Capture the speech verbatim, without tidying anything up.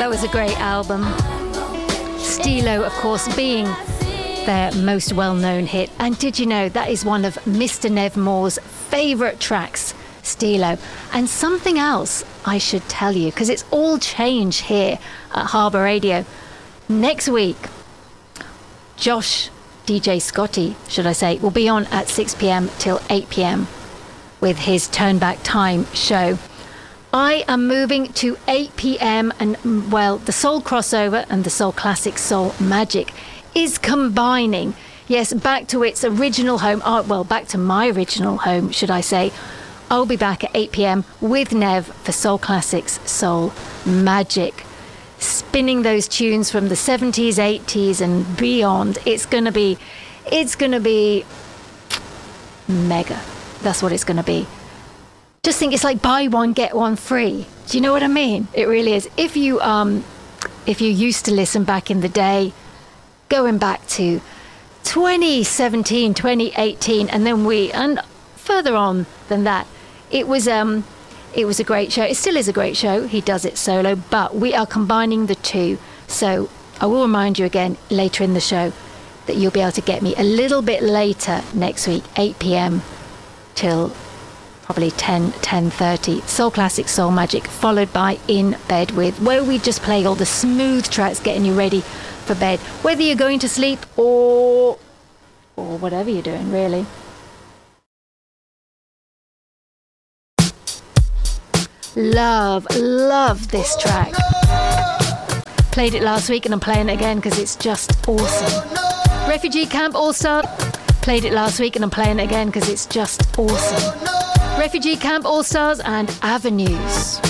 That was a great album. Stilo, of course, being their most well-known hit. And did you know that is one of Mister Nev Moore's favourite tracks, Stilo. And something else I should tell you, because it's all change here at Harbour Radio. Next week, Josh, D J Scotty, should I say, will be on at six p.m. till eight p.m. with his Turn Back Time show. I am moving to eight p.m. and, well, the Soul Crossover and the Soul Classic Soul Magic is combining, yes, back to its original home, oh, well, back to my original home, should I say. I'll be back at eight p.m. with Nev for Soul Classics Soul Magic, spinning those tunes from the seventies, eighties and beyond. It's going to be, it's going to be mega. That's what it's going to be. Just think it's like buy one, get one free. Do you know what I mean? It really is. If you um, if you used to listen back in the day, going back to twenty seventeen, twenty eighteen, and then we, and further on than that, it was um, it was a great show. It still is a great show. He does it solo, but we are combining the two. So I will remind you again later in the show that you'll be able to get me a little bit later next week, eight p.m. till probably ten, ten thirty. Soul Classic Soul Magic, followed by In Bed With, where we just play all the smooth tracks getting you ready for bed, whether you're going to sleep or or whatever you're doing, really. Love, love this track. Played it last week and I'm playing it again because it's just awesome. Refugee Camp All Star. Played it last week and I'm playing it again because it's just awesome. Refugee Camp All Stars and Avenues.